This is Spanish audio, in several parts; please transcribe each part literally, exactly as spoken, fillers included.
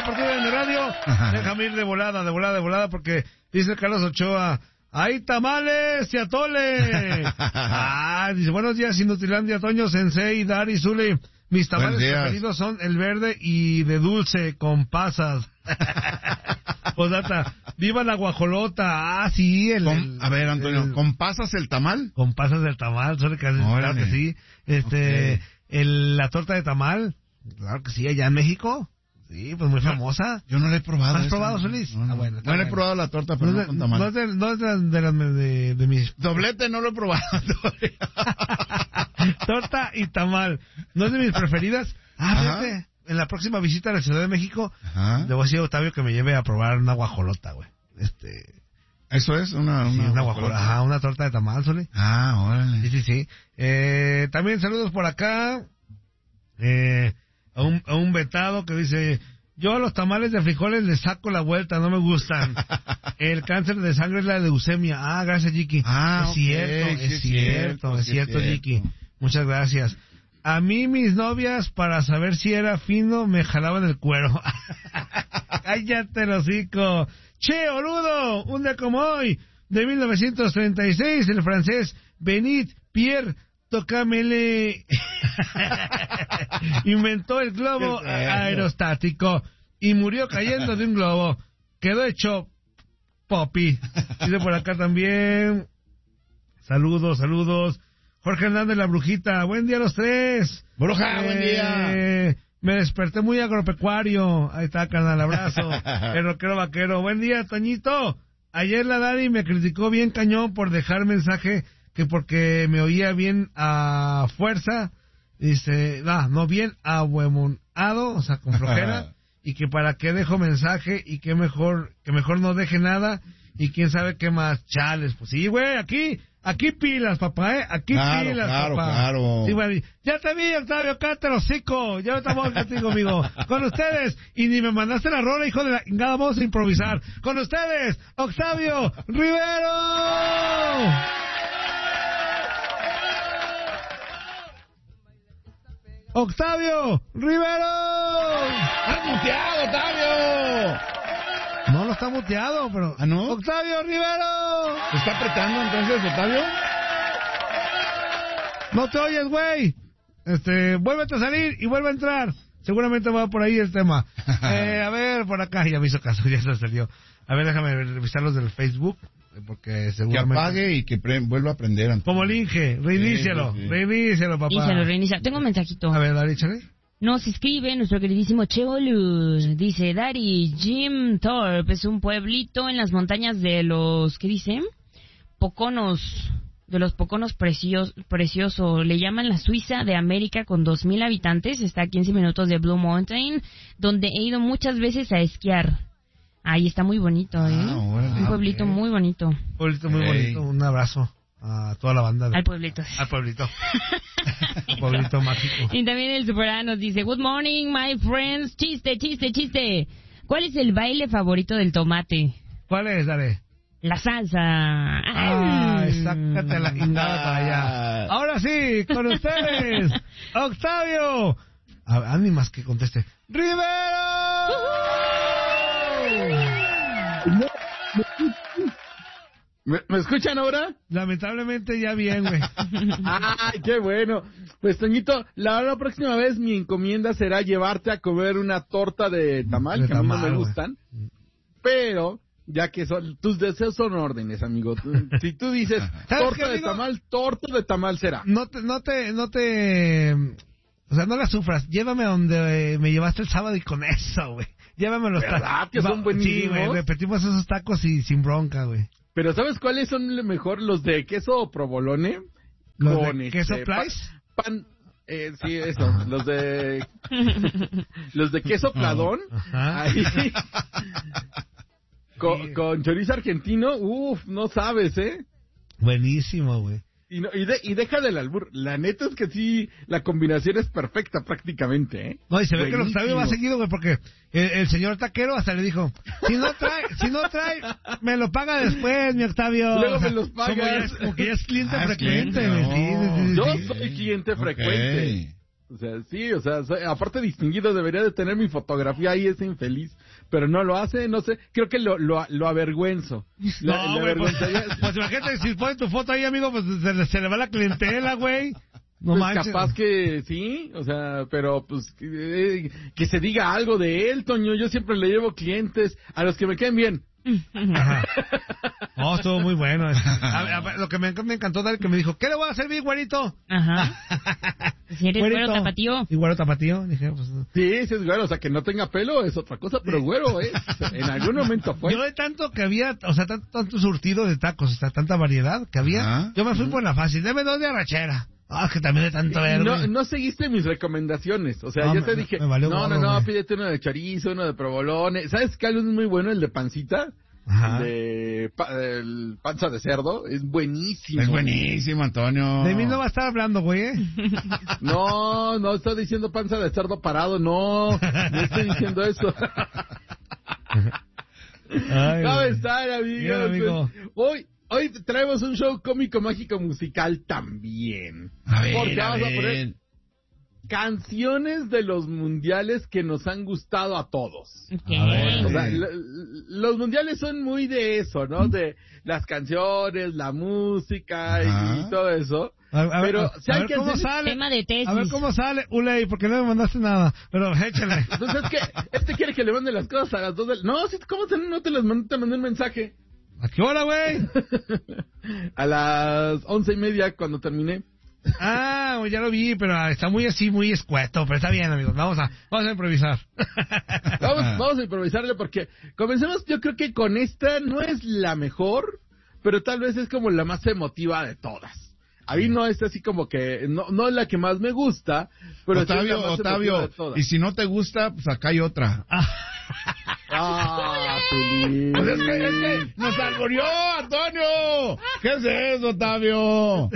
deportiva en el radio. Déjame ir de volada, de volada, de volada, porque dice Carlos Ochoa, ¡hay tamales y atole! Ah, dice, buenos días, Inutilandia, Toño, Sensei, Dari, Zuli. Mis tamales preferidos son el verde y de dulce con pasas. Posdata, viva la guajolota. Ah, sí, el, con, el a ver, Antonio, el, ¿con pasas el tamal? Con pasas del tamal, solo que claro que sí. Este, okay. el, la torta de tamal, claro que sí, allá en México. Sí, pues muy famosa. Yo no la he probado. ¿Has probado, Solís? No, no. Ah, bueno, no he probado la torta, pero no, no con tamal. No es de, no es de, de, de, de, de mis... Doblete no lo he probado. Torta y tamal. ¿No es de mis preferidas? Ah, fíjate, en la próxima visita a la Ciudad de México, Ajá. le voy a decir a Octavio que me lleve a probar una guajolota, güey. Este... ¿Eso es? Una, sí, una, una guajolota. Ajá, una torta de tamal, Soli. Ah, órale. Sí, sí, sí. Eh, también saludos por acá. Eh... A un, a un vetado que dice, yo a los tamales de frijoles les saco la vuelta, no me gustan. El cáncer de sangre es la leucemia. Ah, gracias, Jiki. Ah, es okay, cierto, sí, es, es cierto, cierto, es sí cierto, es cierto, Jiki. Muchas gracias. A mí mis novias, para saber si era fino, me jalaban el cuero. Cállate el hocico. Che, boludo, un día como hoy, de mil novecientos treinta y seis, el francés Benit Pierre Tocamele inventó el globo aerostático y murió cayendo de un globo. Quedó hecho popi. Dice por acá también. Saludos, saludos. Jorge Hernández, la brujita. Buen día a los tres. Bruja, eh, buen día. Me desperté muy agropecuario. Ahí está, carnal, abrazo. El rockero vaquero. Buen día, Toñito. Ayer la Dani me criticó bien cañón por dejar mensaje que porque me oía bien a fuerza, dice, no, no bien ahuemonado, o sea, con flojera, y que para qué dejo mensaje, y que mejor, que mejor no deje nada, y quién sabe qué más, chales, pues sí, güey, aquí, aquí pilas, papá, eh, aquí claro, pilas, claro, papá. Claro, sí, güey, ya te vi, Octavio, cállate el hocico, ya estamos contigo, amigo, con ustedes, y ni me mandaste la rola, hijo de la chingada, vamos a improvisar, con ustedes, Octavio Rivero. ¡Octavio Rivero! ¡Has muteado, Octavio! No, no está muteado, pero... ¿Ah, no? ¡Octavio Rivero! ¿Te está apretando entonces, Octavio? No te oyes, güey. Este, vuélvete a salir y vuelve a entrar. Seguramente va por ahí el tema. Eh, a ver, por acá, ya me hizo caso, ya se salió. A ver, déjame revisar los del Facebook, porque seguramente... Que apague y que pre- vuelva a prender. Antonio. Como el Inge, reinícialo, sí, sí, sí. reinícialo, papá. Reinícialo, reinicia. Tengo un mensajito. A ver, dale, échale. Nos escribe nuestro queridísimo Cheolus. Dice, Dari, Jim Thorpe es un pueblito en las montañas de los, ¿qué dice? Poconos, de los Poconos precios, precioso. Le llaman la Suiza de América con dos mil habitantes. Está a quince minutos de Blue Mountain, donde he ido muchas veces a esquiar. Ahí está muy bonito, ¿eh? Ah, bueno, un pueblito okay. muy bonito. Un pueblito muy hey. bonito. Un abrazo a toda la banda. De... Al pueblito. Al pueblito. Al pueblito mágico. Y también el Superano nos dice, good morning, my friends. Chiste, chiste, chiste. ¿Cuál es el baile favorito del tomate? ¿Cuál es, Dale? La salsa. Ah, sácate la guindada para allá. Ahora sí, con ustedes, Octavio. Ánimas que conteste. ¡Rivero! ¿Me, ¿Me escuchan ahora? Lamentablemente ya bien, güey. ¡Ay, qué bueno! Pues, Toñito, la, la próxima vez mi encomienda será llevarte a comer una torta de tamal, de que tamal, a mí no me gustan. Wey. Pero, ya que son, tus deseos son órdenes, amigo. Si tú dices torta de tamal, torta de tamal será. No te, no te, no te... O sea, no la sufras. Llévame a donde me llevaste el sábado y con eso, güey. Llévame los tacos. ¿Verdad que son buenísimos? Sí, güey, repetimos esos tacos y sin bronca, güey. Pero ¿sabes cuáles son mejor? Los de queso provolone. ¿Los con de queso este, Place? Pan, eh, sí, eso. Los de... los de queso pladón. Oh, ahí. con, sí. con chorizo argentino. Uf, no sabes, ¿eh? Buenísimo, güey. Y, no, y, de, y deja del albur. La neta es que sí, la combinación es perfecta prácticamente, ¿eh? No, y se ve Buenísimo. Que el Octavio va seguido, güey, porque el, el señor taquero hasta le dijo, si no trae, si no trae, me lo paga después, mi Octavio. Luego o sea, me los pagas. Como, ya es, como que ya es cliente ah, frecuente, güey. No. Sí, sí, sí, Yo sí. soy cliente okay. frecuente. O sea, sí, o sea, soy- aparte distinguido, debería de tener mi fotografía ahí, ese infeliz. Pero no lo hace, no sé, creo que lo, lo, lo avergüenzo. La- No, le güey, pues, avergonzaría- pues imagínate, si pones tu foto ahí, amigo, pues se, le- se le va la clientela, güey. No pues manches. capaz que sí, o sea, pero pues que, eh, que se diga algo de él, Toño. Yo siempre le llevo clientes a los que me queden bien. Ajá. No, estuvo muy bueno. A, a- a- lo que me, me encantó dar que me dijo, ¿qué le voy a servir, güerito? Ajá. Si eres güero tapatío. Y güero tapatío. Dije, pues... Sí, sí es güero, o sea, que no tenga pelo es otra cosa, pero güero, ¿eh? En algún momento fue. Yo de tanto que había, o sea, tanto, tanto surtido de tacos, o sea, tanta variedad que había, Ajá. yo me fui por la fácil. Deme dos de arrachera. Ah, que también de tanto ver, Y no, güey. no seguiste mis recomendaciones, o sea, No, yo me- te dije, me valió no, gorro, no, no, güey. pídete uno de chorizo, uno de provolone. ¿Sabes qué algo es muy bueno? El de pancita, Ajá. de pa- el panza de cerdo, es buenísimo. Es buenísimo, Antonio. De mí no va a estar hablando, güey, ¿eh? No, no estoy diciendo panza de cerdo parado, no, no estoy diciendo eso. Ay, ¿Cómo güey. están, amigos? Bien, amigo. Hoy, hoy traemos un show cómico, mágico, musical también. A ver, Porque a vamos a ver. poner canciones de los mundiales que nos han gustado a todos. Ok. A ver. O sea, l- l- los mundiales son muy de eso, ¿no? De las canciones, la música y, Ajá. y todo eso. A, a ver, Pero a, si a hay ver cómo canciones- sale. Tema de tesis. A ver cómo sale, Uley, porque no me mandaste nada. Pero échale. Entonces, es que este quiere que le mande las cosas a las dos del... No, sí, ¿cómo te, no te las mandé? Te mandé un mensaje. ¿A qué hora, güey? A las once y media cuando terminé. Ah, ya lo vi, pero está muy así, muy escueto. Pero está bien, amigos. Vamos a, vamos a improvisar. Vamos, vamos a improvisarle porque comencemos, yo creo que con esta no es la mejor, pero tal vez es como la más emotiva de todas. A mí no es así como que, no, no es la que más me gusta, pero sí es la Octavio, más Octavio, emotiva de todas. y si no te gusta, pues acá hay otra. Ah, Feliz. Pues es que, es que nos alburió, Antonio. ¿Qué es eso, Octavio?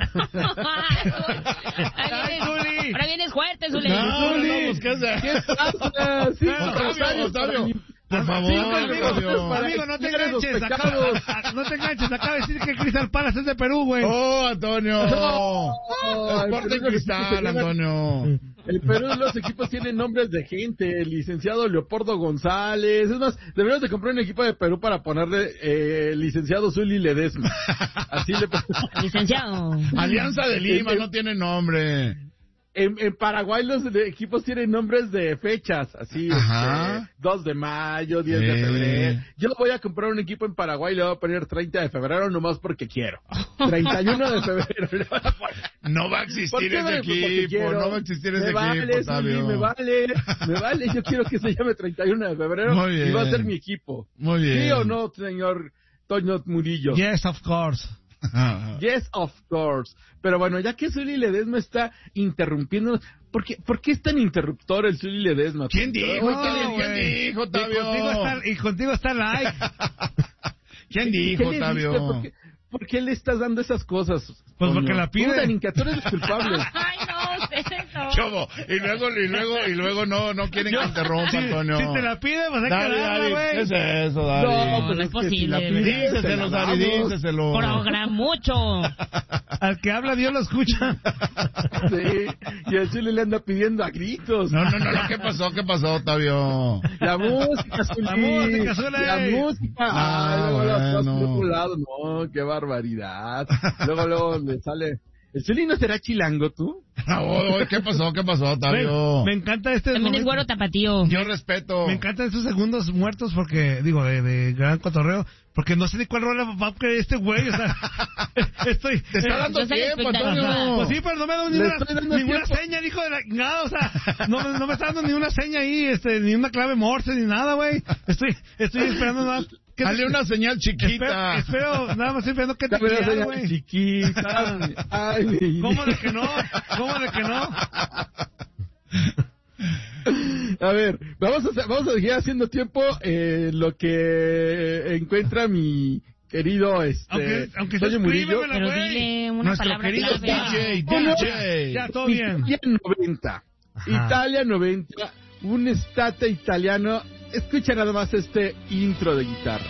Ahora vienes- Zuli. ahora vienes fuerte, Zuli. No, no, Zuli. no, pues, ¿qué es eso? ¿Qué pasa? Sí, Octavio, Octavio, Octavio, para- por favor, Sí, amigo, Octavio. para Amigo, no te expiar los enganches. pecados. Acaba, no te enganches. Acaba de decir que Crystal Palace es de Perú, güey. Oh, Antonio. No, Esporte el Perú Cristal, se llama- Antonio. El Perú, los equipos tienen nombres de gente, el licenciado Leopoldo González. Es más, deberíamos de comprar un equipo de Perú para ponerle eh, licenciado Zuli Ledesma. Así le Licenciado. Alianza de Lima El- no tiene nombre. En, en Paraguay los de- equipos tienen nombres de fechas, así, Ajá. este, dos de mayo, diez de Sí. febrero. Yo voy a comprar un equipo en Paraguay y le voy a poner treinta de febrero nomás porque quiero. treinta y uno de febrero le voy a poner. No va a ¿Por existir qué? ese Pues porque equipo, quiero. no va a existir ese me vale, equipo, Zuli, Octavio. me vale, me vale. Yo quiero que se llame treinta y uno de febrero Muy y va a bien. ser mi equipo. Muy bien. ¿Sí o no, señor Toño Murillo? Yes, of course. Yes, of course. Pero bueno, ya que Zuli Ledesma está interrumpiendo, ¿por qué, ¿por qué es tan interruptor el Zuli Ledesma? ¿Quién dijo? Oye, ¿Quién, No, quién güey. dijo, Y contigo Octavio? está, y contigo está like. ¿Quién ¿Qué dijo, le Octavio? diste? ¿Por qué, por qué le estás dando esas cosas? Pues Toño? porque la pide. Tú, Danica, tú eres el culpable. Ay, no, usted no. Chobo, y luego, y luego, y luego no, no quieren que interrumpa, Si, Antonio. si te la pide, pues hay que Dale, darla, Dari, ¿qué güey. es eso, Dari? No, pues no es es que si la posible, pides, se díceselo, la Dari, damos. díceselo. Program mucho. Al que habla, Dios lo escucha. Sí, y el Zuli le anda pidiendo a gritos. No, no, no, no, ¿qué pasó? ¿Qué pasó, Octavio? La música, Zuli. La música, Zuli. La música. Ah, Ay, luego la pasas bueno. por otro lado. No, qué barbaridad. Luego, luego le sale... ¿El Zuli no será chilango, tú? No, oye, ¿qué pasó? ¿Qué pasó, Octavio? Me encanta este También es momento. güero tapatío. Yo respeto. Me encantan estos segundos muertos porque, digo, de, de gran cotorreo, porque no sé ni cuál rola va a creer este güey, o sea, estoy... Te está dando Yo soy tiempo, expectativa. Antonio. Pues sí, pero no me ha dado Le ninguna, estoy dando ninguna tiempo. seña, hijo de la... Nada, o sea, no, no me está dando ni una seña ahí, este, ni una clave morse, ni nada, güey. Estoy, estoy esperando nada. ¿Qué te- Dale una señal chiquita. Espero, espero, nada más estoy esperando que te Dame la creas, señal güey. chiquita. Ay, mi- ¿Cómo de que no? ¿Cómo de que no? A ver, vamos a, hacer- vamos a seguir haciendo tiempo eh, lo que encuentra mi querido este Aunque, aunque se Toño Murillo. escríbemela, Pero güey. dile una Nuestro palabra querido clave. D J, D J. Ya, todo bien. Italia noventa. Ajá. Italia noventa, un estate italiano. Escucha nada más este intro de guitarra.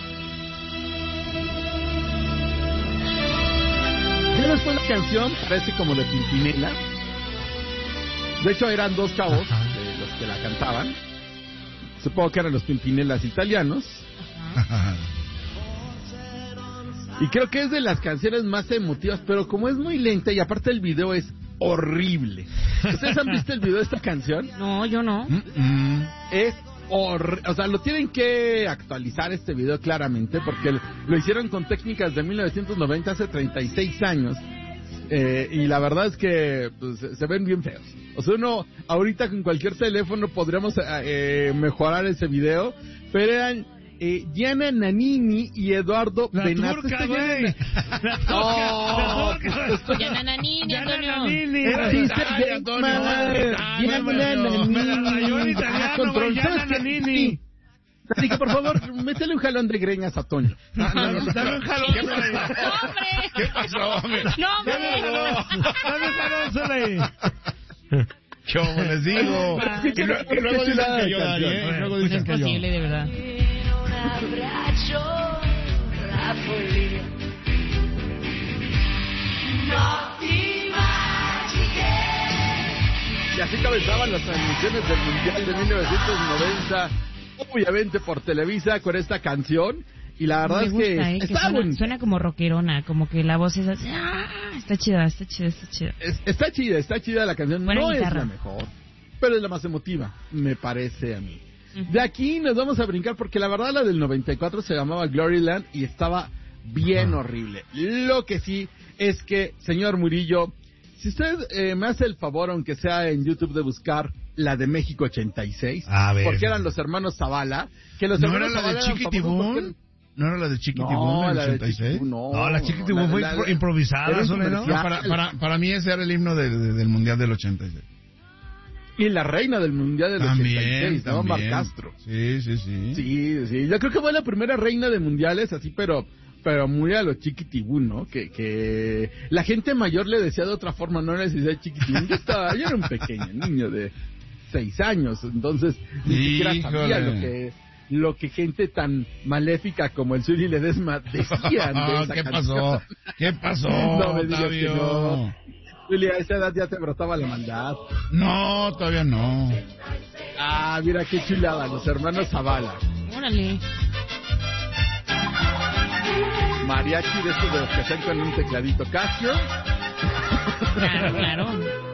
Ya después la canción parece como de Pimpinela. De hecho, eran dos chavos de los que la cantaban. Supongo que eran los Pimpinelas italianos. Ajá. Y creo que es de las canciones más emotivas, pero como es muy lenta y aparte el video es horrible. ¿Ustedes han visto el video de esta canción? No, yo no. Mm-mm. Es horrible. O sea, lo tienen que actualizar este video claramente porque lo hicieron con técnicas de mil novecientos noventa, hace treinta y seis años. Eh, y la verdad es que pues, se ven bien feos. O sea, uno ahorita con cualquier teléfono podríamos eh, mejorar ese video, pero eran eh, Gianna Nannini y Eduardo La Benazzo. turca, Este güey. Gianna- La turca. No. La turca. Gianna Nannini, Gianna Antonio. Nannini. Era Ay, Sister Ay, Jane Antonio, Mother, ay, Gianna me la- Nannini. me la rayó en Ah, italiano, control. güey, Gianna ¿Sabes qué? Nannini. Así que por favor, métele un jalón de greñas a Toño. Ah, no, no, dame un jalón. ¿Qué pasó? ¡Hombre! ¿Qué pasó, hombre? ¡No, Dame un hombre! jalón. Dame un jalón, Soleil. ¿Qué hubo? Les digo. Ay, Y luego y luego dicen que yo, Dani, ¿eh? Y luego Pues dicen es que yo. posible, de verdad. Y así comenzaban las transmisiones del Mundial de mil novecientos noventa, obviamente por Televisa, con esta canción. Y la verdad Me es gusta, que, eh, que está suena, bonita. suena como rockerona, como que la voz es así. ¡Ah! Está chida, está chida, está chida. Es- está chida, está chida la canción. Buena no es guitarra. la mejor, pero es la más emotiva, me parece a mí. Ujú. De aquí nos vamos a brincar porque la verdad la del noventa y cuatro se llamaba Gloryland y estaba bien horrible. Lo que sí es que, señor Murillo, si usted eh, me hace el favor, aunque sea en YouTube, de buscar la de México ochenta y seis, A ver. porque eran los hermanos Zavala, que los ¿No era hermanos la Zavala de eran Chiquitibum? famosos porque- ¿No era la de Chiquitibum No, en la el de ochenta y seis? Chiquitibum, no. No, la Chiquitibum La- fue la- impro- improvisada, era Soleil, ¿no? comercial. Para, para, para mí ese era el himno de- de- del Mundial del ochenta y seis. Y la reina del Mundial del ochenta y También, seis, ¿no? Mar también. Castro. Sí, sí, sí. Sí, sí. Yo creo que fue la primera reina de mundiales, así, pero pero muy a lo Chiquitibum, ¿no? Que, que la gente mayor le decía de otra forma, no les decía Chiquitibum. Yo, estaba, yo era un pequeño niño de seis años, entonces ni siquiera sabía Híjole. lo que lo que gente tan maléfica como el Zuli Ledesma decían de esa ¿Qué canción. pasó? ¿Qué pasó, No me digas que Octavio? no. Zuli, a esa edad ya te brotaba la maldad. No, todavía no. Ah, mira qué chulada, los hermanos Zavala. Órale. Mariachi de estos de los que hacen con un tecladito Casio. Claro, claro.